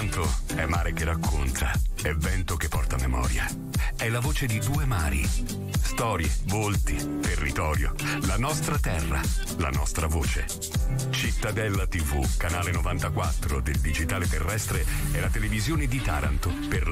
Taranto è mare che racconta, è vento che porta memoria. È la voce di due mari. Storie, volti, territorio, la nostra terra, la nostra voce. Cittadella TV, canale 94 del digitale terrestre, è la televisione di Taranto per